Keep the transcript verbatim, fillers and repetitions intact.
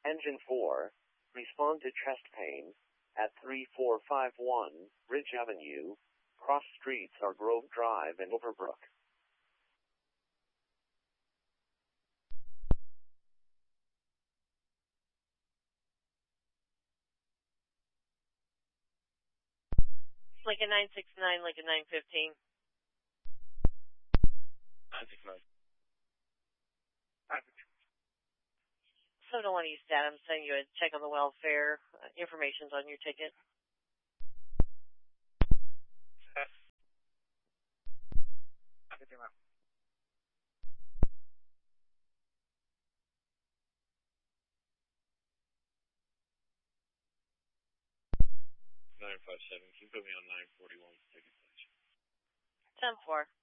Engine four, respond to chest pain at three four five one Ridge Avenue. Cross streets are Grove Drive and Overbrook. Lincoln nine six nine, Lincoln nine fifteen. nine six nine. seven oh one East Adams, sending you a check on the welfare. Uh, information's on your ticket. nine five seven. Can you put me on nine forty-one ticket, please? ten four.